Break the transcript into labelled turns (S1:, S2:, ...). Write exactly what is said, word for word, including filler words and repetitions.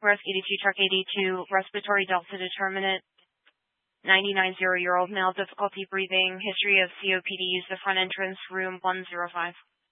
S1: Northwest eighty-two, truck eighty-two, respiratory delta determinant, ninety-nine zero-year-old male, difficulty breathing, history of C O P D, use the front entrance, room one oh five.